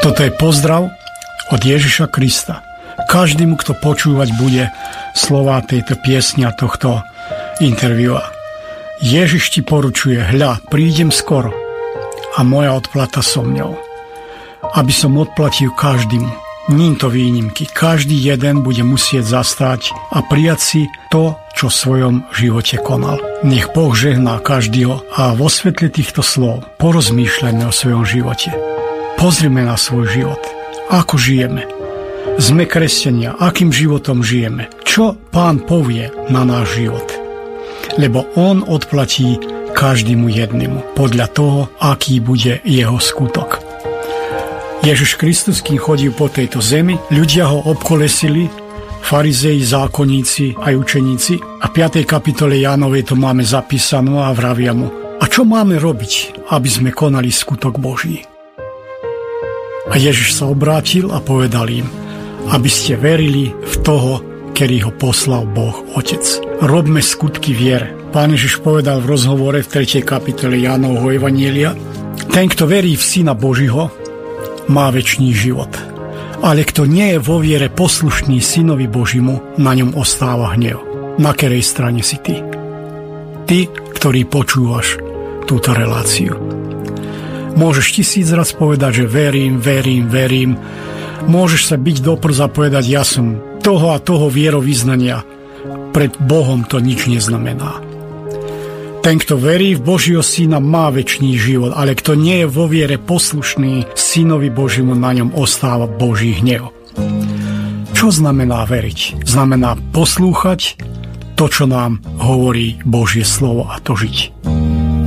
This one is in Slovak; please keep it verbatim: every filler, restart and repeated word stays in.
Toto je pozdrav od Ježiša Krista. Každému, kto počúvať bude slová tejto piesne a tohto interviua. Ježiš ti poručuje, hľa, prídem skoro a moja odplata so mňou. Aby som odplatil každému. Ním to výnimky. Každý jeden bude musieť zastať a prijať si to, čo v svojom živote konal. Nech Boh žehná každého a vo svetle týchto slov porozmýšľajme o svojom živote. Pozrime na svoj život. Ako žijeme? Sme kresťania. Akým životom žijeme? Čo Pán povie na náš život? Lebo On odplatí každému jednému podľa toho, aký bude jeho skutok. Ježiš Kristus, kým chodil po tejto zemi, ľudia ho obkolesili, farizei, zákonníci aj učeníci. A v piatej kapitole Jánovej to máme zapísanú a vravia mu, a čo máme robiť, aby sme konali skutok Boží? A Ježiš sa obrátil a povedal im, aby ste verili v toho, ktorý ho poslal Boh Otec. Robme skutky viere. Pán Ježiš povedal v rozhovore v tretej kapitole Jánovho evanjelia, ten, kto verí v Syna Božího, má večný život. Ale kto nie je vo viere poslušný Synovi Božimu, na ňom ostáva hnev. Na ktorej strane si ty? Ty, ktorý počúvaš túto reláciu. Môžeš tisíc raz povedať, že verím, verím, verím. Môžeš sa byť do prsa povedať, ja som toho a toho vierovyznania. Pred Bohom to nič neznamená. Ten, kto verí v Božieho Syna, má večný život, ale kto nie je vo viere poslušný Synovi Božiemu, na ňom ostáva Boží hnev. Čo znamená veriť? Znamená poslúchať to, čo nám hovorí Božie slovo, a to žiť.